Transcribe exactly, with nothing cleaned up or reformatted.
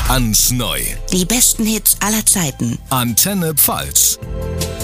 Ganz neu. Die besten Hits aller Zeiten. Antenne Pfalz.